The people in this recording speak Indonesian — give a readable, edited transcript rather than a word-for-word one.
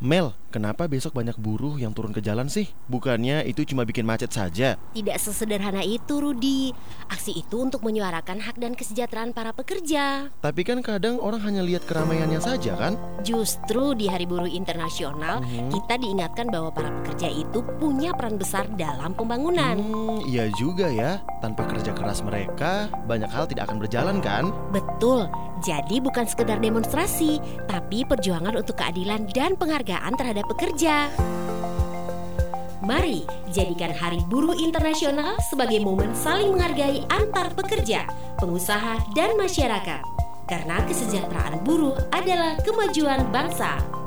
Mel, kenapa besok banyak buruh yang turun ke jalan sih? Bukannya itu cuma bikin macet saja? Tidak sesederhana itu, Rudi. Aksi itu untuk menyuarakan hak dan kesejahteraan para pekerja. Tapi kan kadang orang hanya lihat keramaiannya saja kan? Justru di Hari Buruh Internasional, kita diingatkan bahwa para pekerja itu punya peran besar dalam pembangunan. Iya juga ya. Tanpa kerja keras mereka, banyak hal tidak akan berjalan kan? Betul, jadi bukan sekedar demonstrasi, tapi perjuangan untuk keadilan dan penghargaan terhadap pekerja. Mari jadikan Hari Buruh Internasional sebagai momen saling menghargai antar pekerja, pengusaha, dan masyarakat. Karena kesejahteraan buruh adalah kemajuan bangsa.